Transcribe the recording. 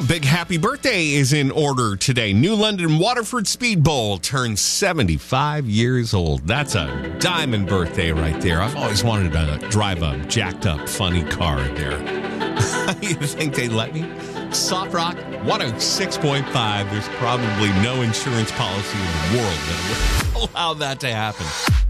A big happy birthday is in order today. New London Waterford Speed Bowl turns 75 years old. That's a diamond birthday right there. I've always wanted to drive a jacked up, funny car there. You think they'd let me? Soft Rock 106.5. There's probably no insurance policy in the world that would allow that to happen.